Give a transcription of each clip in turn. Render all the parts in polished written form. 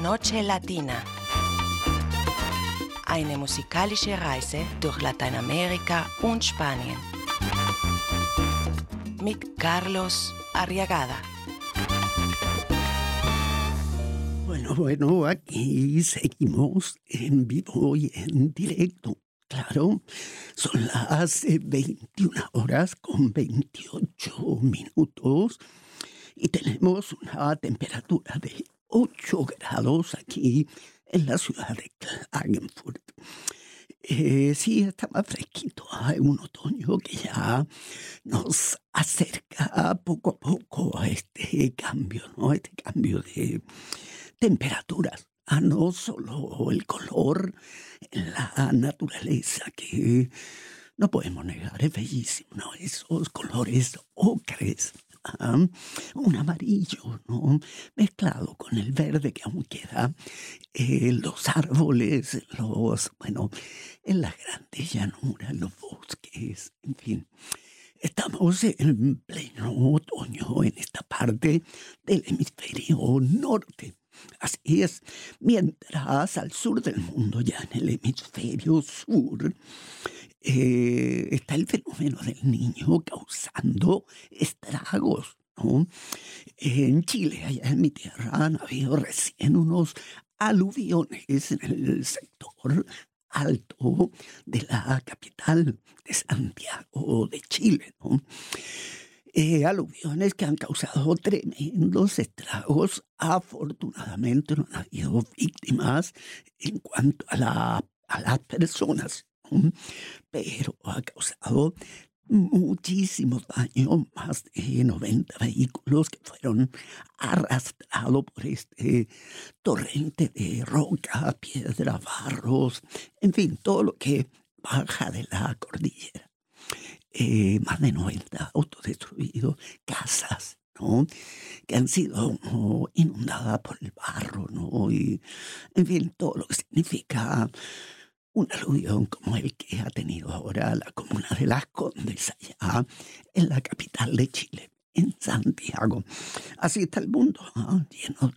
Noche Latina. Eine musikalische Reise durch Lateinamerika und Spanien. Mit Carlos Arriagada. Bueno, aquí seguimos en vivo y en directo. Claro, son las 21 horas con 28 minutos y tenemos una temperatura de 8 grados aquí en la ciudad de Klagenfurt. Sí, está más fresquito. Hay un otoño que ya nos acerca poco a poco a este cambio, ¿no? Este cambio de temperaturas. No solo el color en la naturaleza, que no podemos negar, es bellísimo, ¿no? Esos colores ocres, un amarillo, ¿no? Mezclado con el verde que aún queda, los árboles, en las grandes llanuras, los bosques, en fin. Estamos en pleno otoño en esta parte del hemisferio norte. Así es, mientras al sur del mundo, ya en el hemisferio sur, está el fenómeno del Niño causando estragos, ¿no? En Chile, allá en mi tierra, han habido recién unos aluviones en el sector alto de la capital de Santiago de Chile, ¿no? Aluviones que han causado tremendos estragos. Afortunadamente no han habido víctimas en cuanto a las personas, ¿no? Pero ha causado muchísimos daños, más de 90 vehículos que fueron arrastrados por este torrente de roca, piedra, barros, en fin, todo lo que baja de la cordillera. Más de 90 autos destruidos, casas, ¿no? Que han sido inundadas por el barro, ¿no? Y, en fin, todo lo que significa un aluvión como el que ha tenido ahora la comuna de Las Condes, allá en la capital de Chile, en Santiago. Así está el mundo, ¿no? Lleno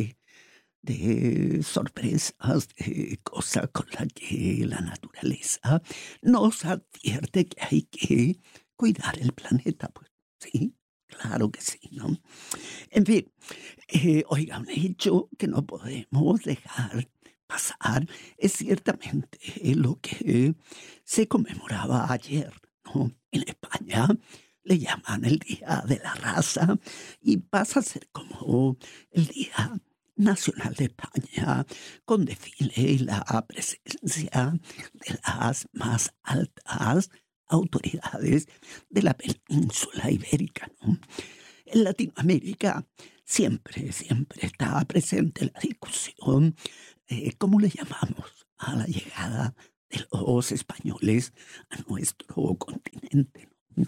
de sorpresas, de cosas con las que la naturaleza nos advierte que hay que cuidar el planeta. Pues sí, claro que sí, ¿no? En fin, oiga, un hecho que no podemos dejar pasar es ciertamente lo que se conmemoraba ayer, ¿no? En España le llaman el Día de la Raza y pasa a ser como el Día Nacional de España, con desfile y la presencia de las más altas autoridades de la península ibérica, ¿no? En Latinoamérica siempre está presente la discusión, ¿cómo le llamamos a la llegada de los españoles a nuestro continente, ¿no?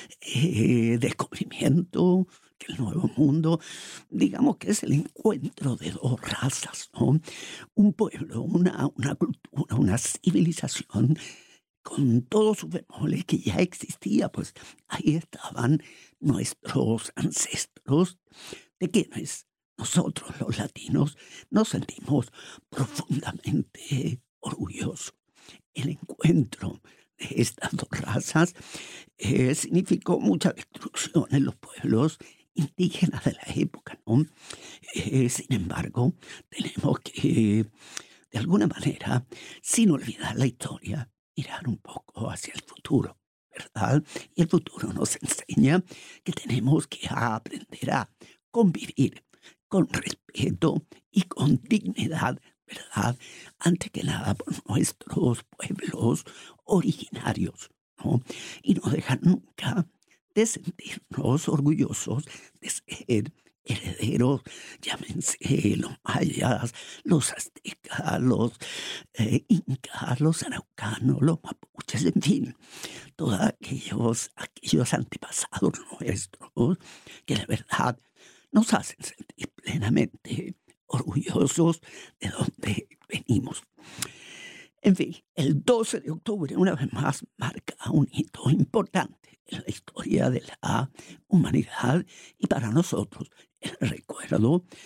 Descubrimiento, que el Nuevo Mundo, digamos que es el encuentro de dos razas, ¿no? Un pueblo, una cultura, una civilización con todos sus bemoles que ya existía, pues ahí estaban nuestros ancestros, de quienes nosotros los latinos nos sentimos profundamente orgullosos. El encuentro de estas dos razas significó mucha destrucción en los pueblos indígenas de la época, ¿no? Sin embargo, tenemos que, de alguna manera, sin olvidar la historia, mirar un poco hacia el futuro, ¿verdad? Y el futuro nos enseña que tenemos que aprender a convivir con respeto y con dignidad, ¿verdad? Antes que nada por nuestros pueblos originarios, ¿no? Y no dejar nunca de sentirnos orgullosos de ser herederos, llámense los mayas, los aztecas, los incas, los araucanos, los mapuches, en fin, todos aquellos antepasados nuestros que la verdad nos hacen sentir plenamente orgullosos de donde venimos. En fin, el 12 de octubre, una vez más, marca un hito importante en la historia de la humanidad y para nosotros el recuerdo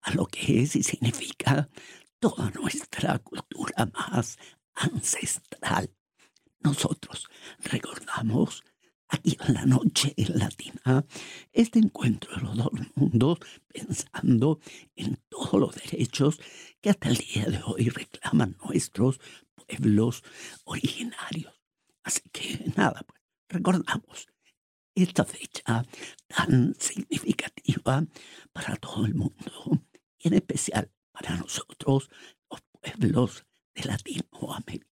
a lo que es y significa toda nuestra cultura más ancestral. Nosotros recordamos aquí en la noche latina este encuentro de los dos mundos, pensando en todos los derechos que hasta el día de hoy reclaman nuestros pueblos originarios. Así que nada, pues recordamos esta fecha tan significativa para todo el mundo y en especial para nosotros, los pueblos de Latinoamérica.